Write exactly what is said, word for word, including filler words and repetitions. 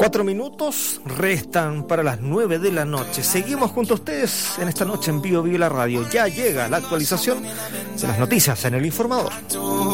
Cuatro minutos restan para las nueve de la noche. Seguimos junto a ustedes en esta noche en Bio Bio la Radio. Ya llega la actualización de las noticias en El Informador.